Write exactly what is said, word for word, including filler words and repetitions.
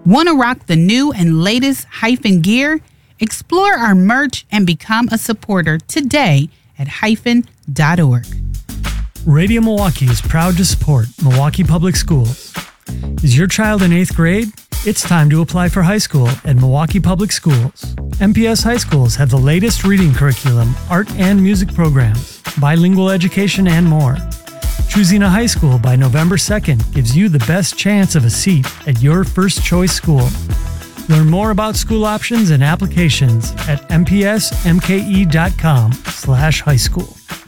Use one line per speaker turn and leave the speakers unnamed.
Want to rock the new and latest Hyphen gear? Explore our merch and become a supporter today at hyphen dot org.
Radio Milwaukee is proud to support Milwaukee Public Schools. Is your child in eighth grade? It's time to apply for high school at Milwaukee Public Schools. M P S high schools have the latest reading curriculum, art and music programs, bilingual education, and more. Choosing a high school by November second gives you the best chance of a seat at your first choice school. Learn more about school options and applications at m p s m k e dot com slash high school.